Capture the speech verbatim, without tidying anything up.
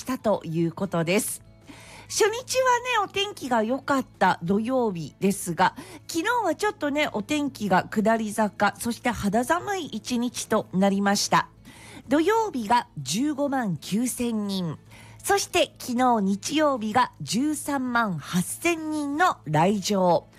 したということです。初日はねお天気が良かった土曜日ですが、昨日はちょっとねお天気が下り坂、そして肌寒い一日となりました。土曜日がじゅうごまんきゅうせんにん、そして昨日日曜日がじゅうさんまんはっせんにんの来場。